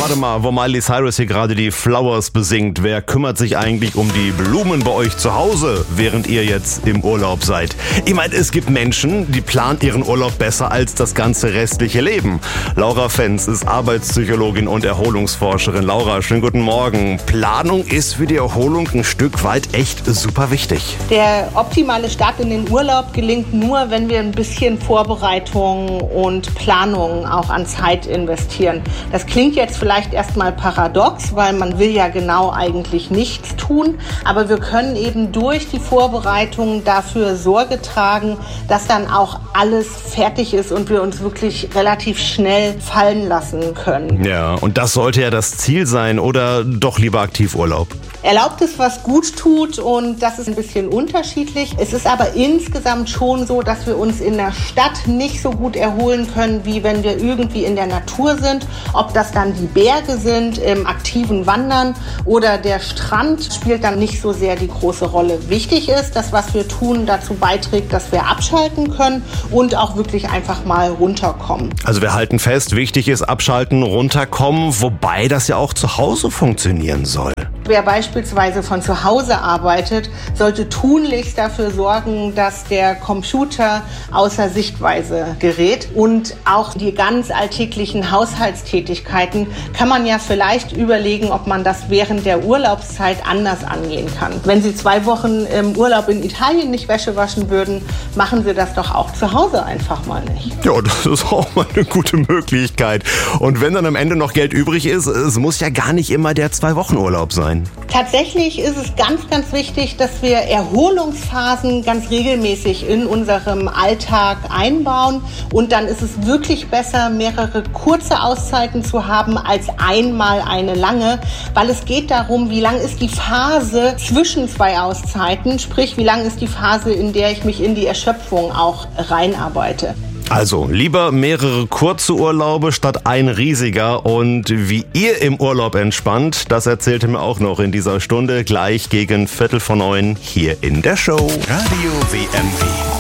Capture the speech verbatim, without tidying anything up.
warte mal, wo Miley Cyrus hier gerade die Flowers besingt. Wer kümmert sich eigentlich um die Blumen bei euch zu Hause, während ihr jetzt im Urlaub seid? Ich meine, es gibt Menschen, die planen ihren Urlaub besser als das ganze restliche Leben. Laura Fenz ist Arbeitspsychologin und Erholungsforscherin. Laura, schönen guten Morgen. Planung ist für die Erholung ein Stück weit echt super wichtig. Der optimale Start in den Urlaub gelingt nur, wenn wir ein bisschen Vorbereitung und Planung auch an Zeit investieren. Das klingt jetzt vielleicht erstmal paradox, weil man will ja genau eigentlich nichts tun, aber wir können eben durch die Vorbereitung dafür Sorge tragen, dass dann auch alles fertig ist und wir uns wirklich relativ schnell fallen lassen können. Ja, und das sollte ja das Ziel sein, oder doch lieber Aktivurlaub? Erlaubt ist, was gut tut, und das ist ein bisschen unterschiedlich. Es ist aber insgesamt schon so, dass wir uns in der Stadt nicht so gut erholen können, wie wenn wir irgendwie in der Natur sind. Ob das dann die Berge sind, im aktiven Wandern oder der Strand, spielt dann nicht so sehr die große Rolle. Wichtig ist, dass was wir tun dazu beiträgt, dass wir abschalten können und auch wirklich einfach mal runterkommen. Also wir halten fest, wichtig ist abschalten, runterkommen, wobei das ja auch zu Hause funktionieren soll. Wer beispielsweise von zu Hause arbeitet, sollte tunlichst dafür sorgen, dass der Computer außer Sichtweise gerät. Und auch die ganz alltäglichen Haushaltstätigkeiten kann man ja vielleicht überlegen, ob man das während der Urlaubszeit anders angehen kann. Wenn Sie zwei Wochen im Urlaub in Italien nicht Wäsche waschen würden, machen Sie das doch auch zu Hause einfach mal nicht. Ja, das ist auch mal eine gute Möglichkeit. Und wenn dann am Ende noch Geld übrig ist, es muss ja gar nicht immer der Zwei-Wochen-Urlaub sein. Tatsächlich ist es ganz, ganz wichtig, dass wir Erholungsphasen ganz regelmäßig in unserem Alltag einbauen. Und dann ist es wirklich besser, mehrere kurze Auszeiten zu haben als einmal eine lange, weil es geht darum, wie lang ist die Phase zwischen zwei Auszeiten, sprich, wie lang ist die Phase, in der ich mich in die Erschöpfung auch reinarbeite. Also lieber mehrere kurze Urlaube statt ein riesiger. Und wie ihr im Urlaub entspannt, das erzählte mir auch noch in dieser Stunde gleich gegen Viertel vor neun hier in der Show. Radio W M W.